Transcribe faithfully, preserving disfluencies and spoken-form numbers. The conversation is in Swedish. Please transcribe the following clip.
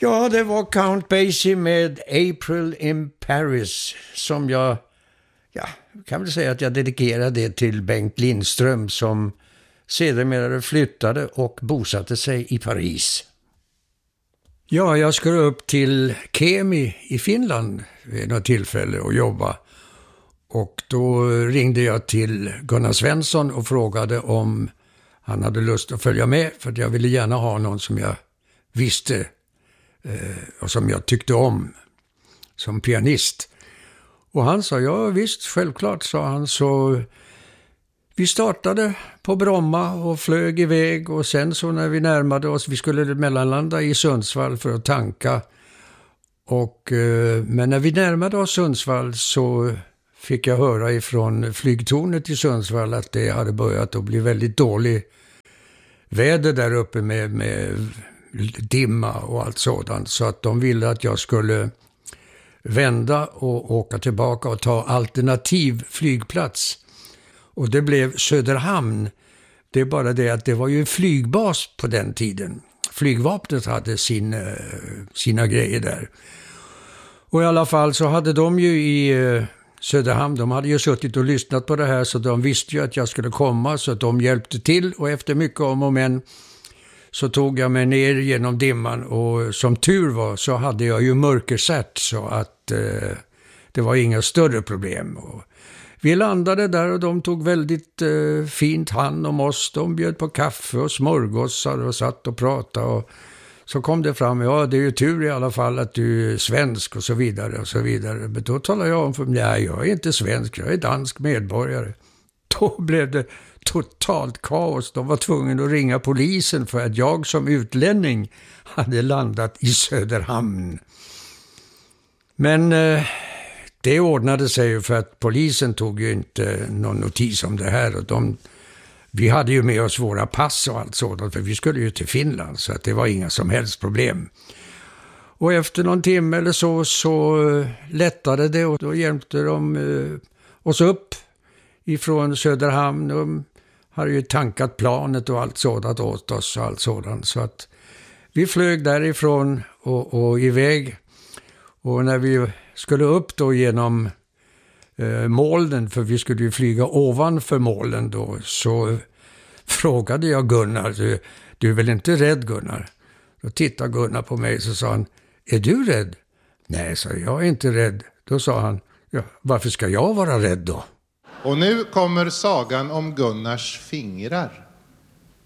Ja, det var Count Basie med April in Paris som jag, ja, kan väl säga att jag dedikerade det till Bengt Lindström som sedermera flyttade och bosatte sig i Paris. Ja, jag skulle upp till Kemi i Finland vid något tillfälle och jobba. Och då ringde jag till Gunnar Svensson och frågade om han hade lust att följa med. För jag ville gärna ha någon som jag visste eh, och som jag tyckte om som pianist. Och han sa, ja visst, självklart, sa han. Så vi startade på Bromma och flög iväg. Och sen så när vi närmade oss, vi skulle mellanlanda i Sundsvall för att tanka. Och, eh, men när vi närmade oss Sundsvall så fick jag höra ifrån flygtornet i Sundsvall att det hade börjat att bli väldigt dålig väder där uppe med, med dimma och allt sådant. Så att de ville att jag skulle vända och åka tillbaka och ta alternativ flygplats. Och det blev Söderhamn. Det är bara det att det var ju en flygbas på den tiden. Flygvapnet hade sin, sina grejer där. Och i alla fall så hade de ju i Söderhamn, de hade ju suttit och lyssnat på det här så de visste ju att jag skulle komma så att de hjälpte till och efter mycket om och men så tog jag mig ner genom dimman och som tur var så hade jag ju mörkersärt så att eh, det var inga större problem. Och vi landade där och de tog väldigt eh, fint hand om oss. De bjöd på kaffe och smörgåsar och satt och pratade och så kom det fram, ja det är ju tur i alla fall att du är svensk och så vidare och så vidare. Men då talade jag om för mig, nej jag är inte svensk, jag är dansk medborgare. Då blev det totalt kaos. De var tvungna att ringa polisen för att jag som utlänning hade landat i Söderhamn. Men eh, det ordnade sig ju för att polisen tog ju inte någon notis om det här och de... Vi hade ju med oss våra pass och allt sådant för vi skulle ju till Finland så att det var inga som helst problem. Och efter någon timme eller så så lättade det och då hjälpte de eh, oss upp ifrån Söderhamn. De hade ju tankat planet och allt sådant åt oss och allt sådant. Så att vi flög därifrån och, och iväg. Och när vi skulle upp då genom eh, molnen, för vi skulle ju flyga ovanför molnen då, så frågade jag Gunnar, du, du är väl inte rädd Gunnar? Då tittade Gunnar på mig och så sa han, är du rädd? Nej, så jag är inte rädd. Då sa han, ja, varför ska jag vara rädd då? Och nu kommer sagan om Gunnars fingrar.